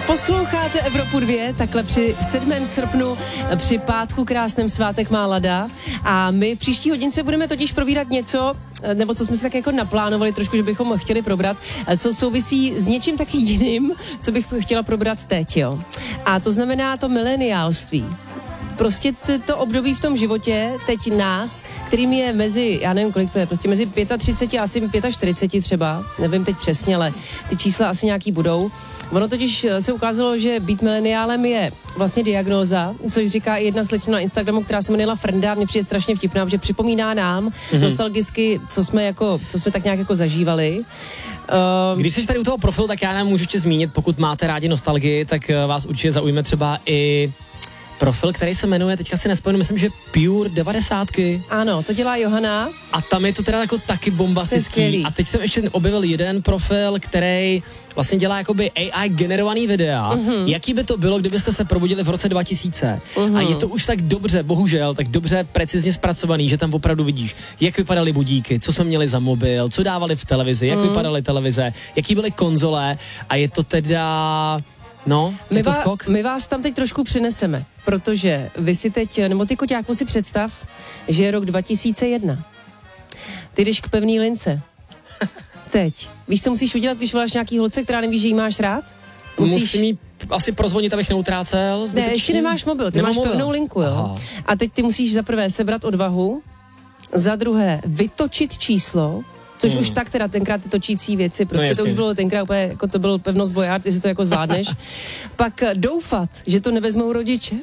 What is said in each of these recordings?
Posloucháte Evropu 2, takhle při 7. srpnu, při pátku krásném svátek má Lada a my v příští hodince budeme totiž probírat něco, nebo co jsme si tak jako naplánovali trošku, že bychom chtěli probrat, co souvisí s něčím taky jiným, co bych chtěla probrat teď, jo. A to znamená to mileniálství. Prostě to období v tom životě, teď nás, kterým je mezi, já nevím, kolik to je, prostě mezi 35 a asi 45 třeba, nevím teď přesně, ale ty čísla asi nějaký budou. Ono totiž se ukázalo, že být mileniálem je vlastně diagnóza, což říká i jedna slečna na Instagramu, která se jmenovala Frnda, mě přijde strašně vtipná, že připomíná nám nostalgicky, co jsme tak nějak jako zažívali. Když jsi tady u toho profilu, tak já nám můžu ještě zmínit, pokud máte rádi nostalgii, tak vás určitě zaujme třeba i profil, který se jmenuje, teďka si nespomenu, myslím, že Pure 90. Ano, to dělá Johana. A tam je to teda jako taky bombastický. A teď jsem ještě objevil jeden profil, který vlastně dělá jakoby AI generovaný videa. Jaký by to bylo, kdybyste se probudili v roce 2000. A je to už tak dobře, bohužel, tak dobře precizně zpracovaný, že tam opravdu vidíš, jak vypadaly budíky, co jsme měli za mobil, co dávali v televizi, jak vypadaly televize, jaký byly konzole a je to teda... No, my vás tam teď trošku přineseme, protože vy si teď, nebo ty koťáku si představ, že je rok 2001. Ty jdeš k pevný lince. Teď. Víš, co musíš udělat, když voláš nějaký holce, která nevíš, že jí máš rád? Musím jí asi prozvonit, abych neutrácel zbytečně. Ne, ještě nemáš mobil, ty máš pevnou linku, jo. Aha. A teď ty musíš za prvé sebrat odvahu, za druhé vytočit číslo, což už tak teda tenkrát ty točící věci, prostě no to už bylo tenkrát úplně, jako to byl pevnost bojard, jestli to jako zvládneš. Pak doufat, že to nevezmou rodiče.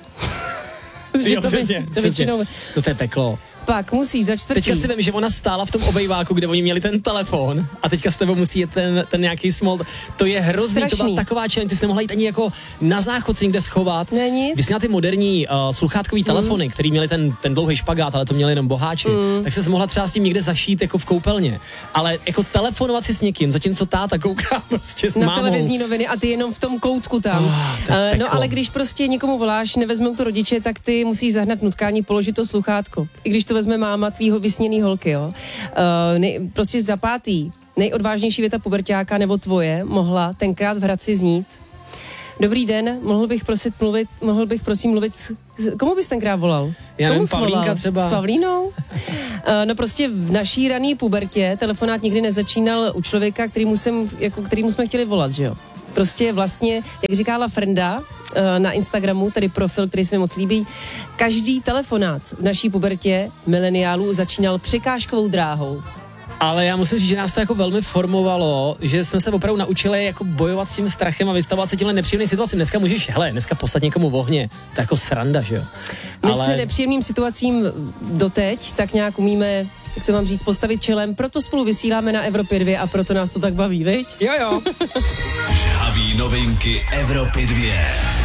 To je peklo. Pak musíš za čtvrtý. Teďka si vím, že ona stála v tom obejváku, kde oni měli ten telefon a teďka s tebou musí jet ten nějaký small. To je hrozný, to byla taková challenge, ty jsi nemohla jít ani jako na záchod si někde schovat. Ne, nic. Když jsi na ty moderní sluchátkový telefony, který měli ten dlouhý špagát, ale to měli jenom boháči, tak se mohla třeba s tím někde zašít jako v koupelně. Ale jako telefonovat si s někým, zatímco táta kouká prostě s mámou. Na televizní noviny a ty jenom v tom koutku tam. No ale když prostě někomu voláš, nevezmou to rodiče, tak ty musíš zahnat nutkání, položit to sluchátko. I když to vezme máma tvýho vysněný holky, jo. Prostě za pátý, nejodvážnější věta puberťáka nebo tvoje mohla tenkrát v Hradci znít. Dobrý den, mohl bych prosím mluvit s... Komu bys tenkrát volal? Já nevím, Pavlínka třeba. S Pavlínou? No prostě v naší rané pubertě telefonát nikdy nezačínal u člověka, kterýmu jsme chtěli volat, že jo. Prostě vlastně, jak říkala Frnda na Instagramu, tady profil, který se mi moc líbí, každý telefonát v naší pubertě mileniálů začínal překážkovou dráhou. Ale já musím říct, že nás to jako velmi formovalo, že jsme se opravdu naučili jako bojovat s tím strachem a vystavovat se těmhle nepříjemným situacím. Dneska poslat někomu v ohně, to je jako sranda, že jo? My se nepříjemným situacím doteď tak nějak umíme, jak to mám říct, postavit čelem, proto spolu vysíláme na Evropě 2 a proto nás to tak baví, viď? Jo. Žhavý novinky Evropy 2.